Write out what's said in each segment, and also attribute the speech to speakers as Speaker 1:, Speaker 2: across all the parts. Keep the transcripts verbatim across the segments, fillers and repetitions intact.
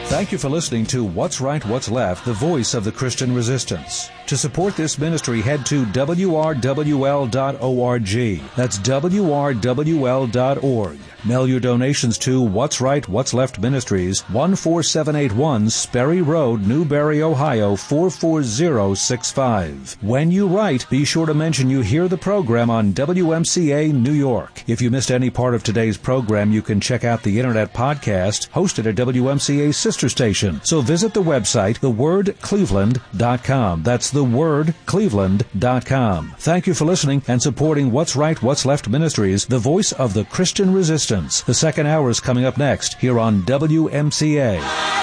Speaker 1: Thank you for listening to What's Right, What's Left, the voice of the Christian resistance. To support this ministry, head to W R W L dot org. That's W R W L dot org. Mail your donations to What's Right, What's Left Ministries, one four seven eight one Sperry Road, Newberry, Ohio, four four zero six five. When you write, be sure to mention you hear the program on W M C A New York. If you missed any part of today's program, you can check out the Internet podcast hosted at W M C A's sister station. So visit the website, the word cleveland dot com. That's the word cleveland dot com. Thank you for listening and supporting What's Right, What's Left Ministries, the voice of the Christian resistance. The second hour is coming up next here on W M C A.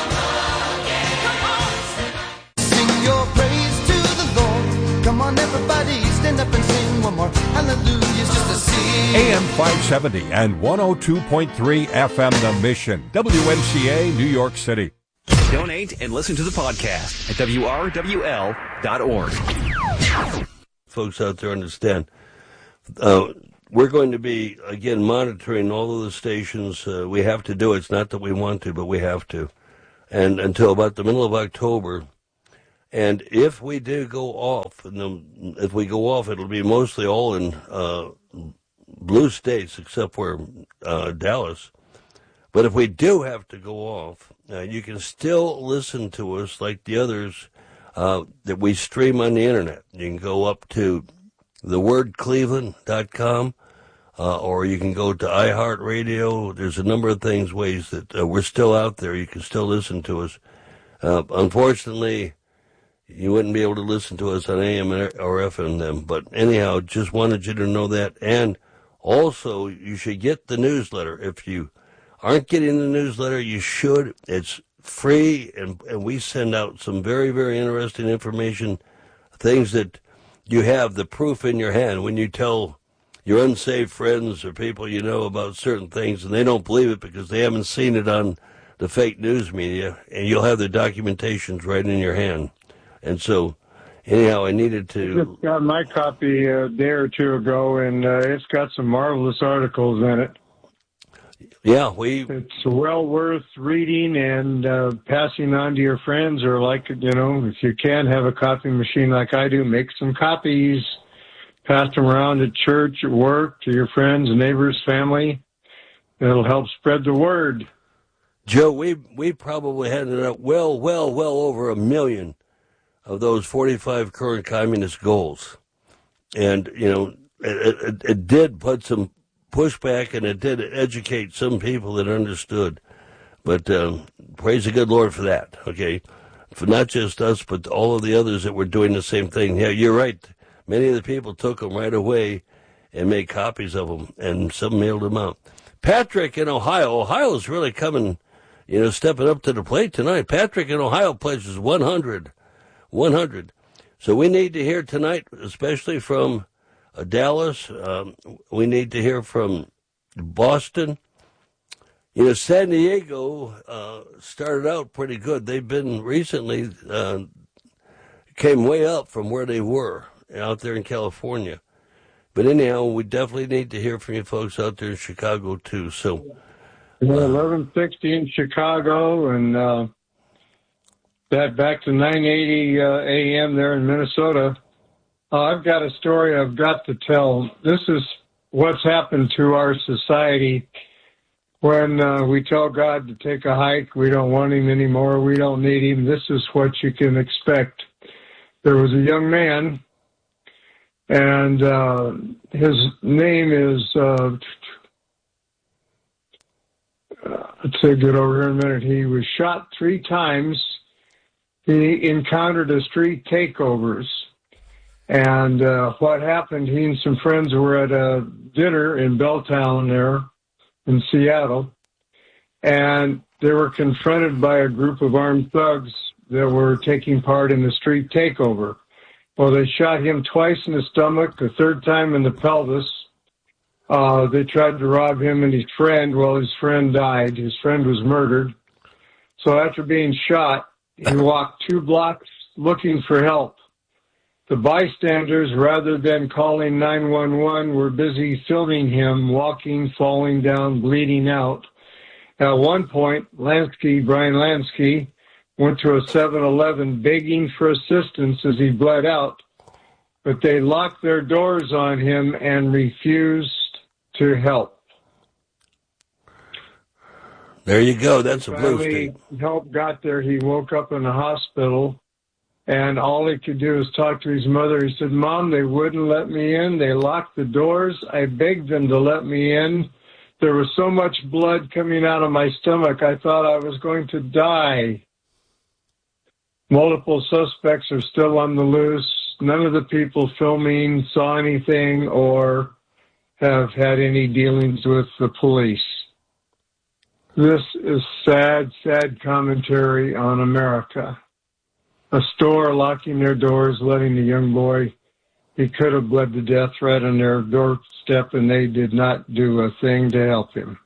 Speaker 2: Sing your praise to the Lord. Come on, everybody, stand up and sing one more. Hallelujah's just a sing.
Speaker 3: A M five seventy and one oh two point three F M The Mission. W M C A, New York City.
Speaker 4: Donate and listen to the podcast at W R W L dot org.
Speaker 5: Folks out there understand. Uh, we're going to be, again, monitoring all of the stations. Uh, we have to do it. It's not that we want to, but we have to. And until about the middle of October. And if we do go off, and the, if we go off, it'll be mostly all in uh, blue states, except for uh, Dallas. But if we do have to go off, uh, you can still listen to us like the others uh, that we stream on the Internet. You can go up to the word cleveland dot com, uh, or you can go to iHeartRadio. There's a number of things, ways that uh, we're still out there. You can still listen to us. Uh, unfortunately, you wouldn't be able to listen to us on A M or F M then. But anyhow, just wanted you to know that. And also, you should get the newsletter. If you aren't getting the newsletter, you should. It's free, and, and we send out some very, very interesting information, things that you have the proof in your hand when you tell your unsaved friends or people you know about certain things, and they don't believe it because they haven't seen it on the fake news media, and you'll have the documentations right in your hand. And so, anyhow, I needed to...
Speaker 6: I just got my copy a day or two ago, and uh, it's got some marvelous articles in it.
Speaker 5: Yeah, we...
Speaker 6: It's well worth reading and uh, passing on to your friends, or like, you know, if you can have a copy machine like I do, make some copies, pass them around at church, at work, to your friends, neighbors, family. It'll help spread the word.
Speaker 5: Joe, we we probably handed out well, well, well over a million of those forty-five current communist goals. And, you know, it, it, it did put some pushback, and it did educate some people that understood. But um, praise the good Lord for that, okay? For not just us, but all of the others that were doing the same thing. Yeah, you're right. Many of the people took them right away and made copies of them, and some mailed them out. Patrick in Ohio. Ohio's really coming, you know, stepping up to the plate tonight. Patrick in Ohio pledges one hundred. one hundred. So we need to hear tonight, especially from uh, Dallas. Um, we need to hear from Boston. You know, San Diego uh, started out pretty good. They've been recently, uh, came way up from where they were out there in California. But anyhow, we definitely need to hear from you folks out there in Chicago, too. So,
Speaker 6: uh, eleven sixty in Chicago, and uh, that back to nine eighty uh, A M there in Minnesota. Uh, I've got a story I've got to tell. This is what's happened to our society when uh, we tell God to take a hike. We don't want him anymore. We don't need him. This is what you can expect. There was a young man, and uh, his name is, uh, let's say, get over here in a minute. He was shot three times. He encountered a street takeovers. And uh, what happened, he and some friends were at a dinner in Belltown there in Seattle, and they were confronted by a group of armed thugs that were taking part in the street takeover. Well, they shot him twice in the stomach, a third time in the pelvis. Uh, they tried to rob him and his friend. Well, his friend died. His friend was murdered. So after being shot, he walked two blocks looking for help. The bystanders, rather than calling nine one one, were busy filming him walking, falling down, bleeding out. At one point, Lansky, Brian Lansky, went to a seven eleven begging for assistance as he bled out, but they locked their doors on him and refused to help.
Speaker 5: There you go. That's a blue
Speaker 6: Finally,
Speaker 5: state.
Speaker 6: help got there. He woke up in the hospital, and all he could do was talk to his mother. He said, Mom, they wouldn't let me in. They locked the doors. I begged them to let me in. There was so much blood coming out of my stomach, I thought I was going to die. Multiple suspects are still on the loose. None of the people filming saw anything or have had any dealings with the police. This is sad, sad commentary on America. A store locking their doors, letting the young boy, he could have bled to death right on their doorstep, and they did not do a thing to help him.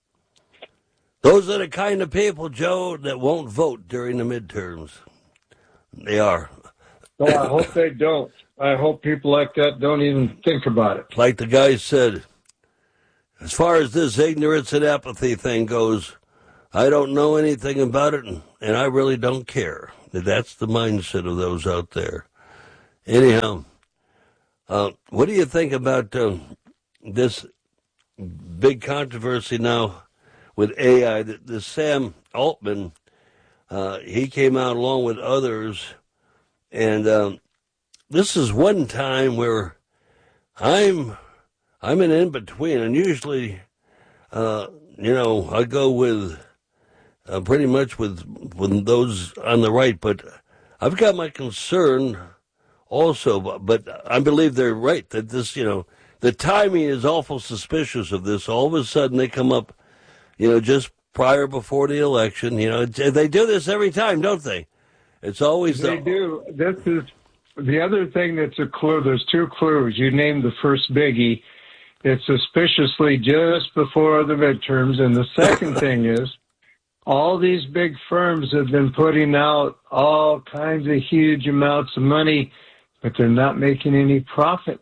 Speaker 5: Those are the kind of people, Joe, that won't vote during the midterms. They are.
Speaker 6: Well, I hope they don't. I hope people like that don't even think about it.
Speaker 5: Like the guy said, as far as this ignorance and apathy thing goes, I don't know anything about it, and, and I really don't care. That's the mindset of those out there. Anyhow, uh, what do you think about uh, this big controversy now with A I? The, the Sam Altman, uh, he came out along with others, and um, this is one time where I'm I'm an in-between, and usually, uh, you know, I go with uh, pretty much with, with those on the right, but I've got my concern also, but, but I believe they're right, that this, you know, the timing is awful suspicious of this. All of a sudden they come up, you know, just prior before the election. You know, they do this every time, don't they? It's always
Speaker 6: They
Speaker 5: the...
Speaker 6: do. This is the other thing that's a clue. There's two clues. You named the first biggie. It's suspiciously just before the midterms. And the second thing is, all these big firms have been putting out all kinds of huge amounts of money, but they're not making any profit.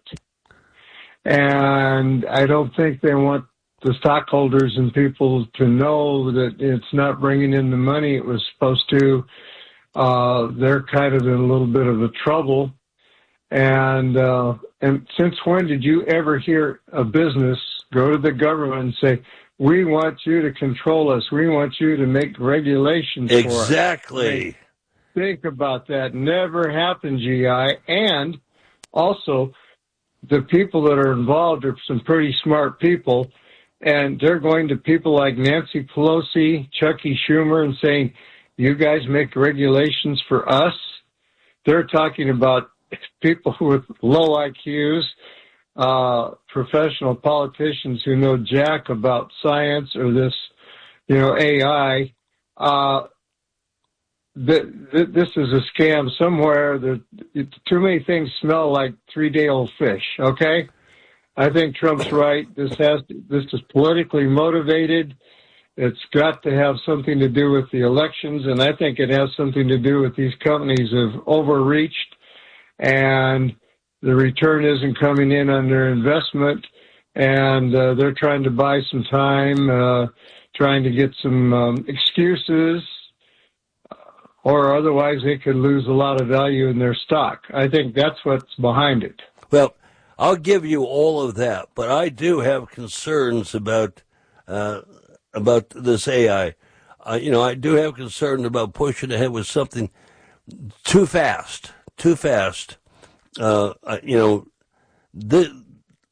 Speaker 6: And I don't think they want the stockholders and people to know that it's not bringing in the money it was supposed to. Uh, they're kind of in a little bit of a trouble. And, uh, and since when did you ever hear a business go to the government and say, we want you to control us. We want you to make regulations for us.
Speaker 5: Exactly.
Speaker 6: Think about that. Never happened, G I. And also, the people that are involved are some pretty smart people, and they're going to people like Nancy Pelosi, Chucky Schumer, and saying, you guys make regulations for us. They're talking about people with low I Qs, uh, professional politicians who know jack about science or this, you know, A I. Uh, th- th- this is a scam somewhere. There, too many things smell like three-day-old fish, okay? I think Trump's right. This has to, this is politically motivated. It's got to have something to do with the elections, and I think it has something to do with these companies have overreached, and the return isn't coming in on their investment, and uh, they're trying to buy some time, uh, trying to get some um, excuses, or otherwise they could lose a lot of value in their stock. I think that's what's behind it.
Speaker 5: Well, I'll give you all of that, but I do have concerns about uh, about this A I. Uh, you know, I do have concern about pushing ahead with something too fast, too fast. Uh, you know, the,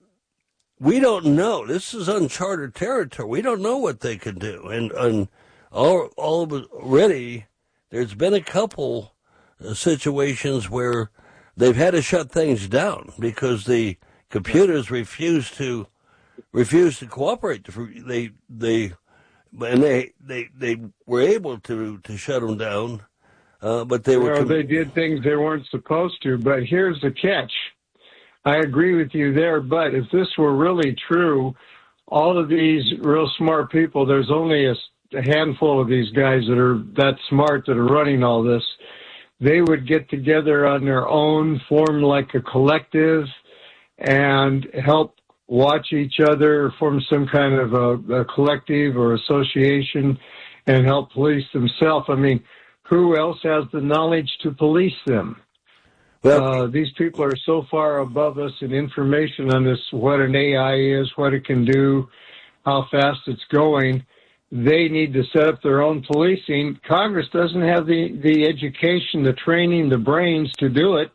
Speaker 5: we don't know. This is uncharted territory. We don't know what they can do. And, and all, all of it already, there's been a couple uh, situations where they've had to shut things down because the computers refuse to refuse to cooperate. They they and they they, they were able to, to shut them down. Uh, but they were.
Speaker 6: Well, they did things they weren't supposed to. But here's the catch. I agree with you there. But if this were really true, all of these real smart people, there's only a, a handful of these guys that are that smart that are running all this. They would get together on their own, form like a collective, and help watch each other, form some kind of a, a collective or association, and help police themselves. I mean, who else has the knowledge to police them? Well, uh, these people are so far above us in information on this, what an A I is, what it can do, how fast it's going. They need to set up their own policing. Congress doesn't have the, the education, the training, the brains to do it.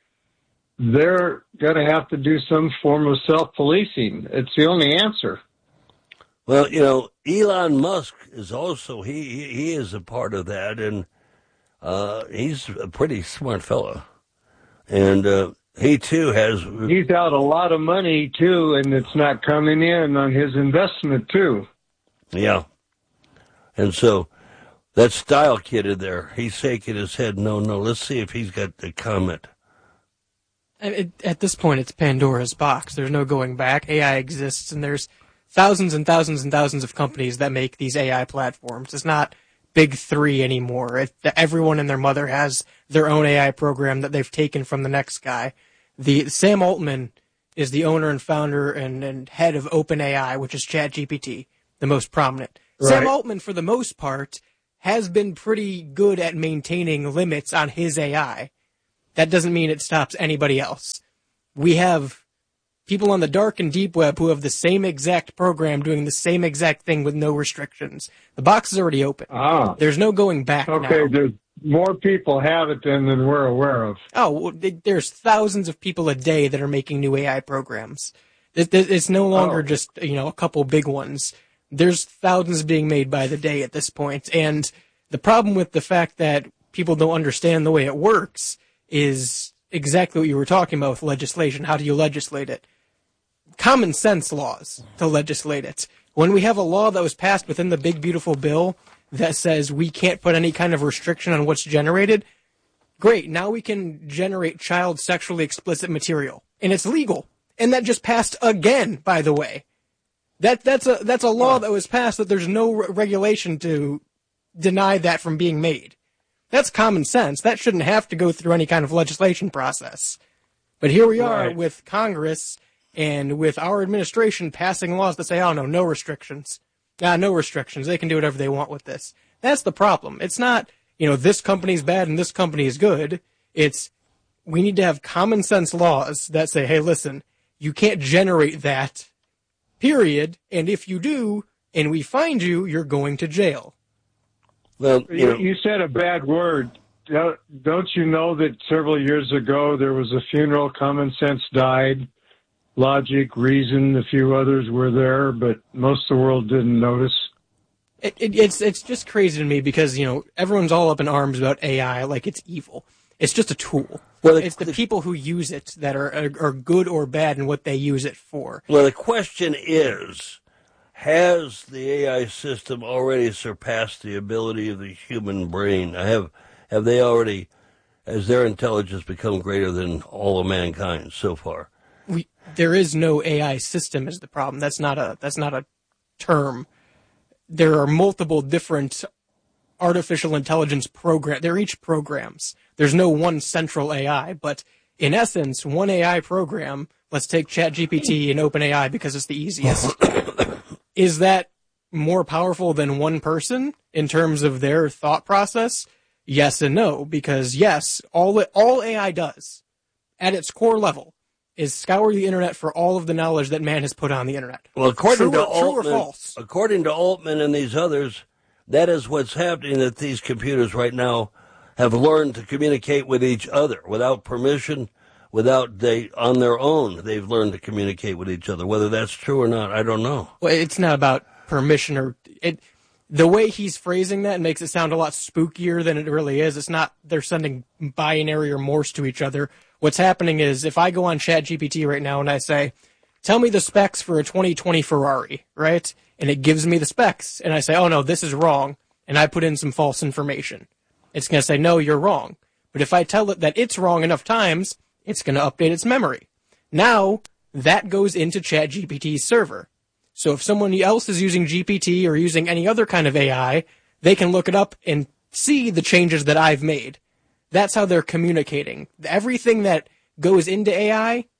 Speaker 6: They're going to have to do some form of self-policing. It's the only answer.
Speaker 5: Well, you know, Elon Musk is also, he, he is a part of that, and uh, he's a pretty smart fellow. And uh, he, too, has...
Speaker 6: He's out a lot of money, too, and it's not coming in on his investment, too.
Speaker 5: Yeah. And so that Style kid in there, he's shaking his head, no, no, let's see if he's got the comment.
Speaker 7: It, at this point, it's Pandora's box. There's no going back. A I exists, and there's thousands and thousands and thousands of companies that make these A I platforms. It's not big three anymore. It, everyone and their mother has their own A I program that they've taken from the next guy. The Sam Altman is the owner and founder and, and head of OpenAI, which is ChatGPT, the most prominent. Right. Sam Altman, for the most part, has been pretty good at maintaining limits on his A I. That doesn't mean it stops anybody else. We have people on the dark and deep web who have the same exact program doing the same exact thing with no restrictions. The box is already open.
Speaker 6: Ah.
Speaker 7: There's no going back
Speaker 6: okay,
Speaker 7: now.
Speaker 6: Okay, there's more people have it than, than we're aware of.
Speaker 7: Oh, well, there's thousands of people a day that are making new A I programs. It's no longer oh. just, you know, a couple big ones. There's thousands being made by the day at this point. And the problem with the fact that people don't understand the way it works is exactly what you were talking about with legislation. How do you legislate it? Common sense laws to legislate it. When we have a law that was passed within the big, beautiful bill that says we can't put any kind of restriction on what's generated, great, now we can generate child sexually explicit material. And it's legal. And that just passed again, by the way. That That's a that's a law that was passed that there's no re- regulation to deny that from being made. That's common sense. That shouldn't have to go through any kind of legislation process. But here we are right. with Congress and with our administration passing laws that say, oh, no, no restrictions. Ah, no restrictions. They can do whatever they want with this. That's the problem. It's not, you know, this company's bad and this company is good. It's we need to have common sense laws that say, hey, listen, you can't generate that, period. And if you do, and we find you, you're going to jail.
Speaker 5: Well, you, know.
Speaker 6: you said a bad word. Don't you know that several years ago there was a funeral, common sense died, logic, reason, a few others were there, but most of the world didn't notice?
Speaker 7: It, it, it's it's just crazy to me because, you know, everyone's all up in arms about A I like it's evil. It's just a tool. Well, the, it's the, the people who use it that are, are are good or bad in what they use it for.
Speaker 5: Well, the question is, has the A I system already surpassed the ability of the human brain? Have have they already, has their intelligence become greater than all of mankind so far?
Speaker 7: We, there is no A I system is the problem. That's not a that's not a term. There are multiple different artificial intelligence program. They're each programs. There's no one central A I, but in essence, one A I program, let's take ChatGPT and OpenAI because it's the easiest. Is that more powerful than one person in terms of their thought process? Yes and no, because yes, all it, all A I does at its core level is scour the internet for all of the knowledge that man has put on the internet.
Speaker 5: Well, according
Speaker 7: true
Speaker 5: to
Speaker 7: or,
Speaker 5: Altman,
Speaker 7: true or false?
Speaker 5: according to Altman and these others, that is what's happening, that these computers right now have learned to communicate with each other without permission, without they on their own. They've learned to communicate with each other. Whether that's true or not, I don't know.
Speaker 7: Well, it's not about permission or it. The way he's phrasing that makes it sound a lot spookier than it really is. It's not they're sending binary or Morse to each other. What's happening is if I go on ChatGPT right now and I say, tell me the specs for a twenty twenty Ferrari, right? And it gives me the specs. And I say, oh, no, this is wrong. And I put in some false information. It's going to say, no, you're wrong. But if I tell it that it's wrong enough times, it's going to update its memory. Now, that goes into ChatGPT's server. So if someone else is using G P T or using any other kind of A I, they can look it up and see the changes that I've made. That's how they're communicating. Everything that goes into A I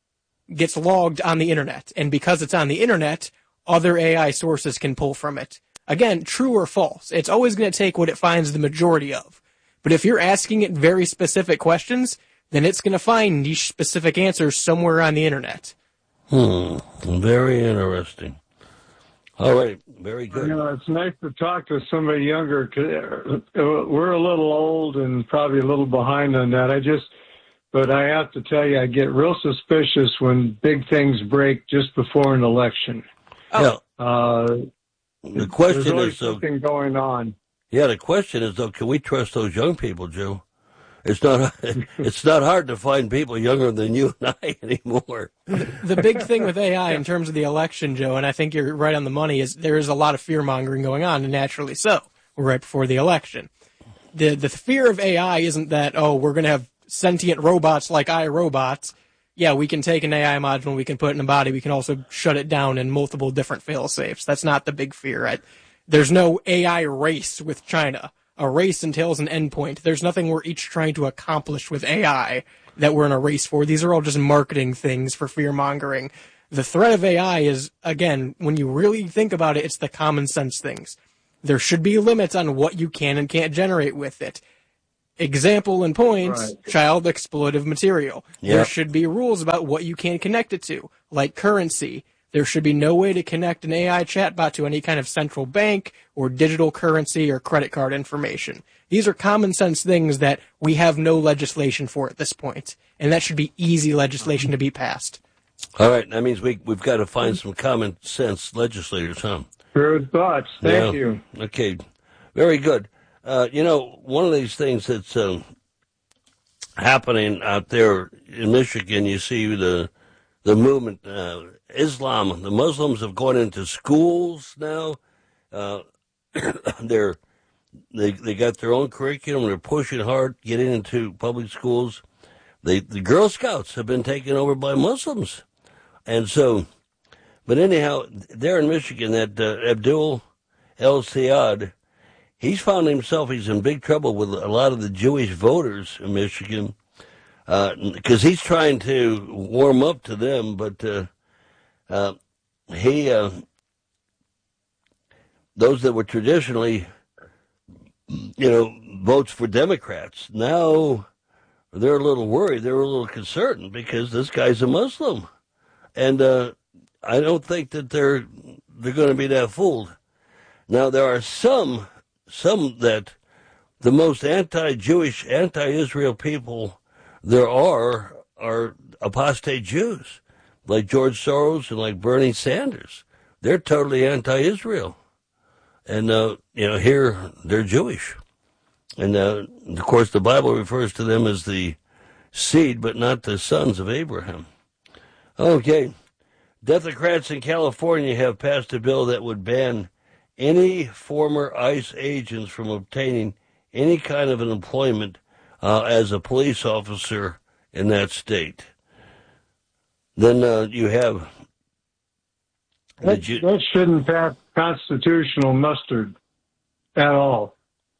Speaker 7: gets logged on the internet. And because it's on the internet, other A I sources can pull from it. Again, true or false. It's always going to take what it finds the majority of. But if you're asking it very specific questions, then it's going to find niche specific answers somewhere on the internet.
Speaker 5: Hmm. Very interesting. All right. Very good.
Speaker 6: You know, it's nice to talk to somebody younger. 'Cause we're a little old and probably a little behind on that. I just, but I have to tell you, I get real suspicious when big things break just before an election.
Speaker 5: Oh.
Speaker 6: Uh,
Speaker 5: the question
Speaker 6: there's always
Speaker 5: is, though,
Speaker 6: something going on.
Speaker 5: Yeah, the question is, though, can we trust those young people, Joe? It's not. It's not hard to find people younger than you and I anymore.
Speaker 7: The big thing with A I in terms of the election, Joe, and I think you're right on the money, is there is a lot of fear mongering going on, and naturally so. We're right before the election. The the fear of A I isn't that, oh, we're going to have sentient robots like iRobots. Yeah, we can take an A I module, we can put it in a body, we can also shut it down in multiple different fail-safes. That's not the big fear. I, there's no A I race with China. A race entails an endpoint. There's nothing we're each trying to accomplish with A I that we're in a race for. These are all just marketing things for fear-mongering. The threat of A I is, again, when you really think about it, it's the common sense things. There should be limits on what you can and can't generate with it. Example and points, right. Child exploitive material. Yep. There should be rules about what you can connect it to, like currency. There should be no way to connect an A I chatbot to any kind of central bank or digital currency or credit card information. These are common sense things that we have no legislation for at this point, and that should be easy legislation to be passed.
Speaker 5: All right, that means we, we've got to find some common sense legislators, huh?
Speaker 6: Good thoughts. Thank
Speaker 5: yeah.
Speaker 6: you.
Speaker 5: Okay, very good. Uh, you know, one of these things that's uh, happening out there in Michigan, you see the the movement, uh, Islam, the Muslims have gone into schools now. Uh, they're they they got their own curriculum. They're pushing hard, getting into public schools. They, the Girl Scouts have been taken over by Muslims, and so. But anyhow, there in Michigan, that uh, Abdul El Sayed, he's found himself, he's in big trouble with a lot of the Jewish voters in Michigan, because uh, he's trying to warm up to them, but uh, uh, he, uh, those that were traditionally, you know, votes for Democrats, now they're a little worried, they're a little concerned, because this guy's a Muslim. And uh, I don't think that they're they're going to be that fooled. Now, there are some, some that the most anti-Jewish, anti-Israel people there are are apostate Jews, like George Soros and like Bernie Sanders. They're totally anti-Israel. And, uh, you know, here they're Jewish. And, uh, of course, the Bible refers to them as the seed, but not the sons of Abraham. Okay. Democrats in California have passed a bill that would ban any former ICE agents from obtaining any kind of an employment uh, as a police officer in that state. Then uh, you have...
Speaker 6: That,
Speaker 5: Ju-
Speaker 6: that shouldn't pass constitutional mustard at all.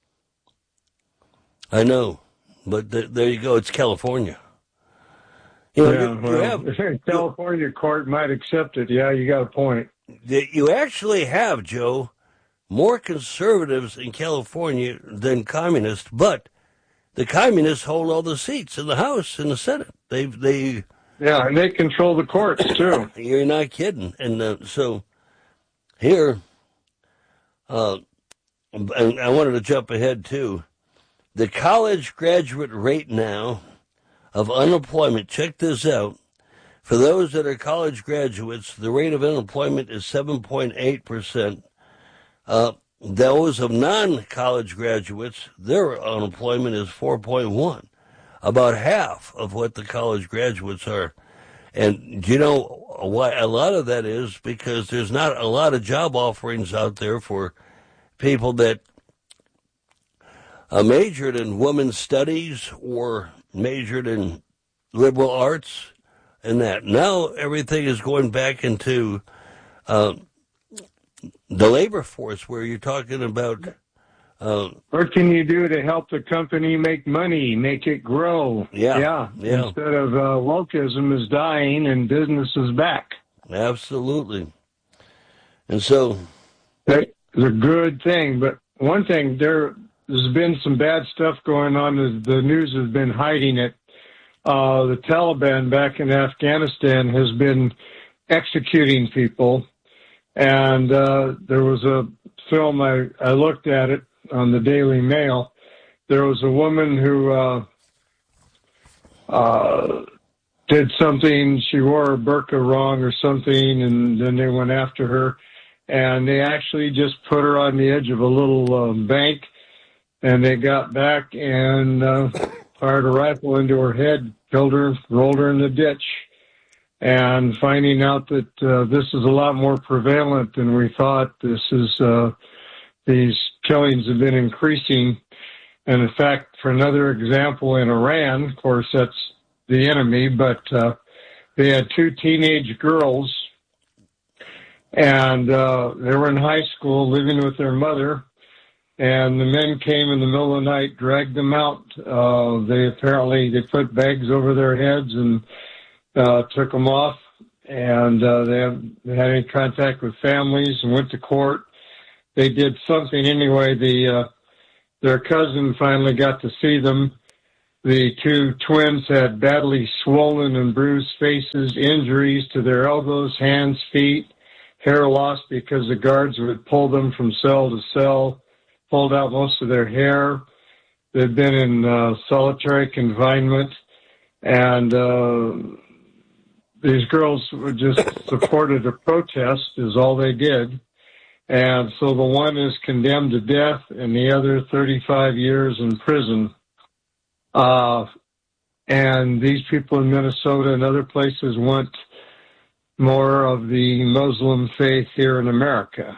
Speaker 5: I know, but th- there you go. It's California. You know,
Speaker 6: yeah,
Speaker 5: you,
Speaker 6: well,
Speaker 5: you have,
Speaker 6: California you, court might accept it. Yeah, you got a point.
Speaker 5: You actually have, Joe, more conservatives in California than communists, but the communists hold all the seats in the House and the Senate. They, they.
Speaker 6: Yeah, and they control the courts too.
Speaker 5: You're not kidding. And uh, so here, uh, and I wanted to jump ahead too. The college graduate rate now of unemployment, check this out, for those that are college graduates, the rate of unemployment is seven point eight percent. Uh, those of non-college graduates, their unemployment is four point one, about half of what the college graduates are. And do you know why? A lot of that is because there's not a lot of job offerings out there for people that uh, majored in women's studies or majored in liberal arts and that. Now everything is going back into uh, the labor force where you're talking about Uh,
Speaker 6: what can you do to help the company make money, make it grow?
Speaker 5: Yeah,
Speaker 6: yeah.
Speaker 5: yeah.
Speaker 6: Instead of uh, wokeism is dying and business is back.
Speaker 5: Absolutely. And so,
Speaker 6: That's a good thing. But one thing, there, there's been some bad stuff going on. The news has been hiding it. Uh, the Taliban back in Afghanistan has been executing people. And uh, there was a film, I, I looked at it on the Daily Mail. There was a woman who uh, uh, did something. She wore a burqa wrong or something, and then they went after her. And they actually just put her on the edge of a little um, bank, and they got back and uh, fired a rifle into her head, killed her, rolled her in the ditch. And finding out that uh, this is a lot more prevalent than we thought. This is uh, these killings have been increasing. And in fact, for another example, in Iran, of course, that's the enemy, but uh, they had two teenage girls, and uh, they were in high school living with their mother. And the men came in the middle of the night, dragged them out. Uh, they apparently, they put bags over their heads and uh, took them off. And uh, they haven't had any contact with families and went to court. They did something anyway. The uh, their cousin finally got to see them. The two twins had badly swollen and bruised faces, injuries to their elbows, hands, feet, hair loss because the guards would pull them from cell to cell, pulled out most of their hair. They'd been in uh, solitary confinement, and uh, these girls were just supported a protest is all they did. And so the one is condemned to death and the other thirty-five years in prison. Uh, and these people in Minnesota and other places want more of the Muslim faith here in America.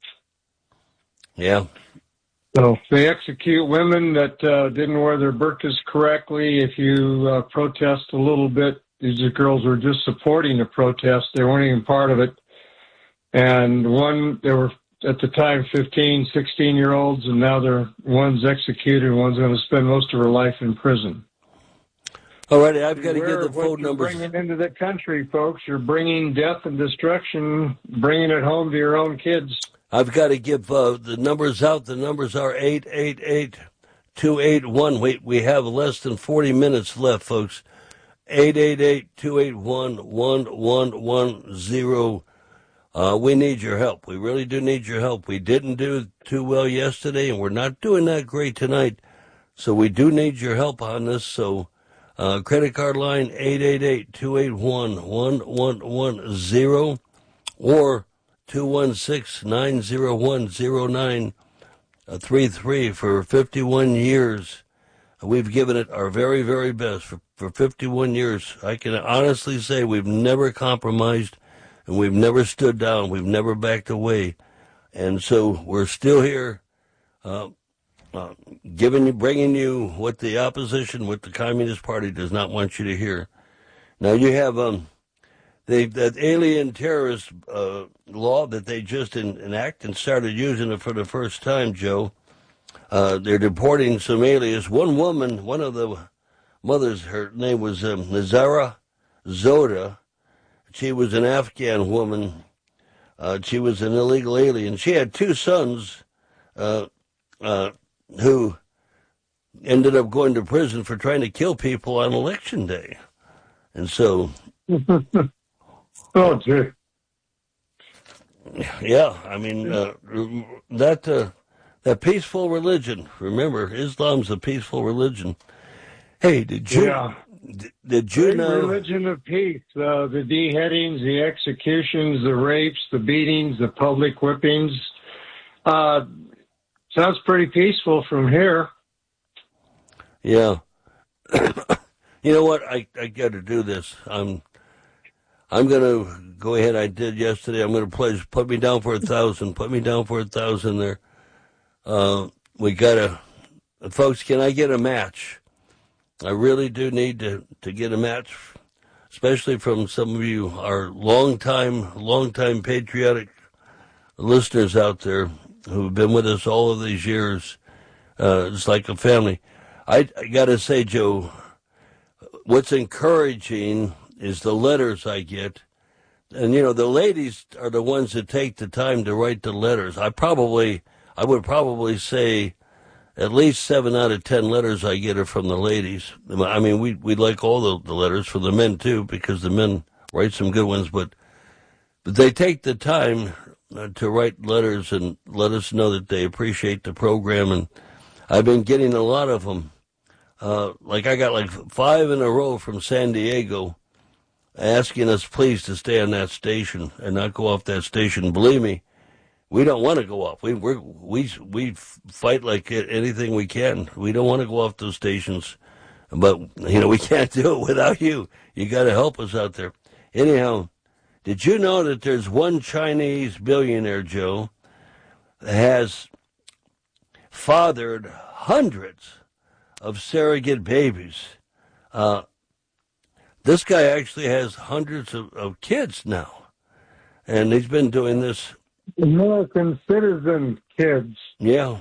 Speaker 5: Yeah.
Speaker 6: So they execute women that uh, didn't wear their burqas correctly. If you uh, protest a little bit, these girls were just supporting the protest. They weren't even part of it. And one, they were at the time fifteen, sixteen-year-olds, and now they're one's executed, one's going to spend most of her life in prison.
Speaker 5: All righty, I've got to
Speaker 6: Beware
Speaker 5: get the
Speaker 6: of what
Speaker 5: phone
Speaker 6: you're
Speaker 5: numbers.
Speaker 6: bringing into the country, folks. You're bringing death and destruction, bringing it home to your own kids.
Speaker 5: I've got to give uh, the numbers out. The numbers are eight eight eight, two eight one. Wait, we have less than forty minutes left, folks. eight eight eight, two eight one, one one one zero. Uh, we need your help. We really do need your help. We didn't do too well yesterday, and we're not doing that great tonight. So we do need your help on this. So uh, credit card line eight eight eight, two eight one, one one one zero or two one six, nine zero one, zero nine three three. For fifty-one years. We've given it our very, very best. For, for fifty-one years, I can honestly say we've never compromised. And we've never stood down. We've never backed away. And so we're still here, uh, uh, giving you, bringing you what the opposition, what the Communist Party does not want you to hear. Now you have, um, they, that alien terrorist, uh, law that they just in, enacted and started using it for the first time, Joe. Uh, they're deporting some aliens. One woman, one of the mothers, her name was, um, Nazara Zoda. She was an Afghan woman. Uh, she was an illegal alien. She had two sons uh, uh, who ended up going to prison for trying to kill people on Election Day. And so...
Speaker 6: oh, gee.
Speaker 5: Yeah, I mean, uh, that, uh, that peaceful religion, remember, Islam's a peaceful religion. Hey, did you...
Speaker 6: Yeah.
Speaker 5: Did you
Speaker 6: Great
Speaker 5: know?
Speaker 6: Religion of peace. Uh, the beheadings, the executions, the rapes, the beatings, the public whippings. Uh, sounds pretty peaceful from here.
Speaker 5: Yeah. You know what? I, I got to do this. I'm I'm going to go ahead. I did yesterday. I'm going to pledge. Put me down for a thousand. Put me down for a thousand there. Uh, we got to, folks. Can I get a match? I really do need to, to get a match, especially from some of you, our long-time, long-time patriotic listeners out there who've been with us all of these years. Uh, it's like a family. I, I got to say, Joe, what's encouraging is the letters I get. And, you know, the ladies are the ones that take the time to write the letters. I probably, I would probably say at least seven out of ten letters I get are from the ladies. I mean, we we like all the, the letters from the men, too, because the men write some good ones. But, but they take the time uh, to write letters and let us know that they appreciate the program. And I've been getting a lot of them. Uh, like I got like five in a row from San Diego asking us please to stay on that station and not go off that station. Believe me, we don't want to go off. We we're, we we fight like anything we can. We don't want to go off those stations, but you know we can't do it without you. You got to help us out there. Anyhow, did you know that there's one Chinese billionaire, Joe, that has fathered hundreds of surrogate babies? Uh, this guy actually has hundreds of, of kids now, and he's been doing this.
Speaker 6: American citizen kids.
Speaker 5: Yeah.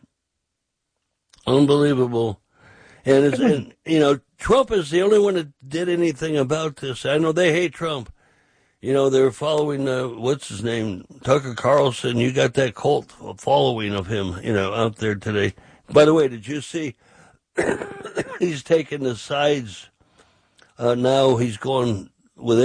Speaker 5: Unbelievable. And, it's, and, you know, Trump is the only one that did anything about this. I know they hate Trump. You know, they're following, uh, what's his name, Tucker Carlson. You got that cult following of him, you know, out there today. By the way, did you see he's taking the sides uh, now? He's going with